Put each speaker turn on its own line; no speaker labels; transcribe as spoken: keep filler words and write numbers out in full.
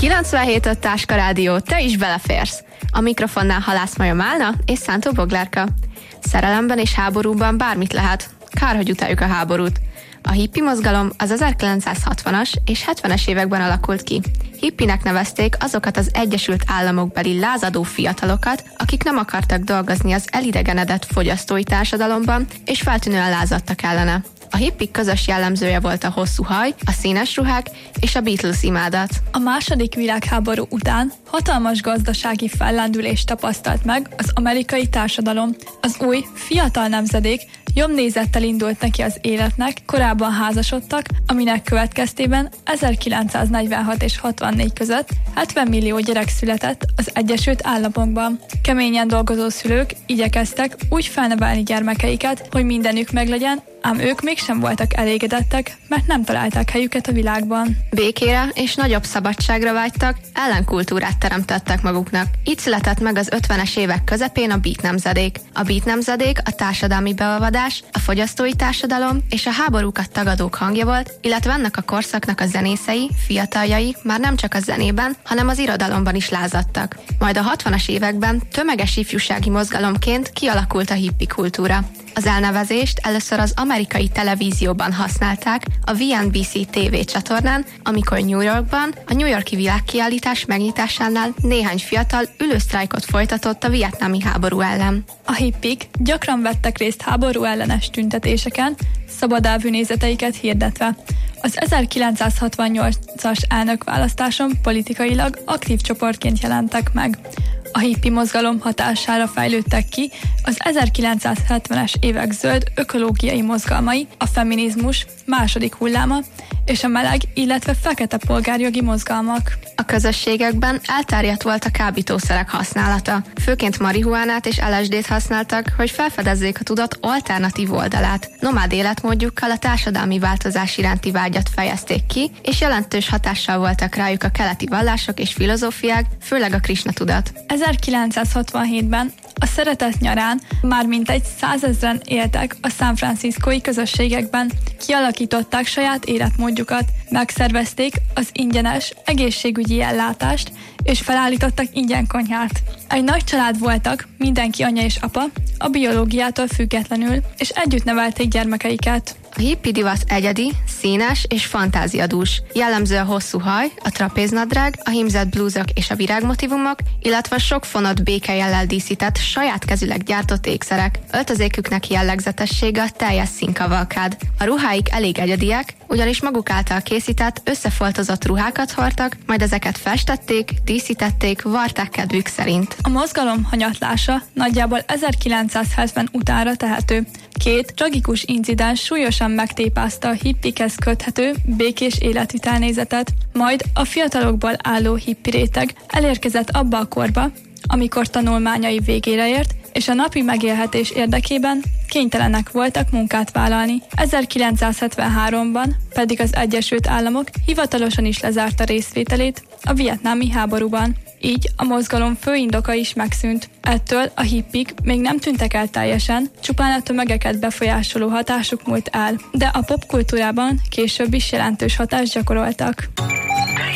kilencvenhét öt Táska Rádió, te is beleférsz. A mikrofonnál Halász Maja Málna és Szántó Boglárka. Szerelemben és háborúban bármit lehet. Kár, hogy utáljuk a háborút. A hippi mozgalom az ezerkilencszázhatvanas és hetvenes években alakult ki. Hippinek nevezték azokat az Egyesült Államokbeli lázadó fiatalokat, akik nem akartak dolgozni az elidegenedett fogyasztói társadalomban, és feltűnően lázadtak ellene. A hippik közös jellemzője volt a hosszú haj, a színes ruhák és a Beatles imádat.
A második világháború után hatalmas gazdasági fellendülést tapasztalt meg az amerikai társadalom. Az új, fiatal nemzedék jobb nézettel indult neki az életnek, korábban házasodtak, aminek következtében ezerkilencszáznegyvenhat és hatvannégy között hetven millió gyerek született az Egyesült Államokban. Keményen dolgozó szülők igyekeztek úgy felnevelni gyermekeiket, hogy mindenük meglegyen, ám ők mégsem voltak elégedettek, mert nem találták helyüket a világban.
Békére és nagyobb szabadságra vágytak, ellenkultúrát teremtettek maguknak. Így született meg az ötvenes évek közepén a beat nemzedék. A beat nemzedék a társadalmi beolvadás, a fogyasztói társadalom és a háborúkat tagadók hangja volt, illetve ennek a korszaknak a zenészei, fiataljai már nem csak a zenében, hanem az irodalomban is lázadtak. Majd a hatvanas években tömeges ifjúsági mozgalomként kialakult a hippi kultúra. Az elnevezést először az amerikai televízióban használták, a vé en bé cé té vé csatornán, amikor New Yorkban a New York-i világkiállítás megnyitásánál néhány fiatal ülősztrájkot folytatott a vietnámi háború ellen.
A hippik gyakran vettek részt háború ellenes tüntetéseken, szabadelvű nézeteiket hirdetve. Az ezerkilencszázhatvannyolcas elnökválasztáson politikailag aktív csoportként jelentek meg. A hippi mozgalom hatására fejlődtek ki az ezerkilencszázhetvenes évek zöld ökológiai mozgalmai, a feminizmus második hulláma és a meleg, illetve fekete polgárjogi mozgalmak.
A közösségekben elterjedt volt a kábítószerek használata. Főként marihuánát és el es dét használtak, hogy felfedezzék a tudat alternatív oldalát. Nomád életmódjukkal a társadalmi változás iránti vágyat fejezték ki, és jelentős hatással voltak rájuk a keleti vallások és filozófiák, főleg a Krisna tudat.
ezerkilencszázhatvanhétben a szeretet nyarán már mintegy százezren éltek a San Franciscói közösségekben, kialakították saját életmódjukat, megszervezték az ingyenes egészségügyi ellátást, és felállítottak ingyen konyhát. Egy nagy család voltak, mindenki anya és apa, a biológiától függetlenül, és együtt nevelték gyermekeiket.
A hippi divat egyedi, színes és fantáziadús. Jellemző a hosszú haj, a trapéznadrág, a hímzett blúzok és a virágmotivumok, illetve sok fonott békejellel díszített, saját kezüleg gyártott ékszerek. Öltözéküknek jellegzetessége a teljes színkavalkád. A ruháik elég egyediek, ugyanis maguk által készített, összefoltozott ruhákat hordtak, majd ezeket festették, díszítették, varták kedvük szerint.
A mozgalom hanyatlása nagyjából ezerkilencszázhetven utánra tehető. Két tragikus incidens súlyosan megtépázta a hippikhez köthető békés életvitelnézetet, majd a fiatalokból álló hippi réteg elérkezett abba a korba, amikor tanulmányai végére ért, és a napi megélhetés érdekében kénytelenek voltak munkát vállalni. ezerkilencszázhetvenháromban pedig az Egyesült Államok hivatalosan is lezárta részvételét a vietnámi háborúban. Így a mozgalom fő indoka is megszűnt. Ettől a hippik még nem tűntek el teljesen, csupán a tömegeket befolyásoló hatásuk múlt el, de a popkultúrában később is jelentős hatást gyakoroltak.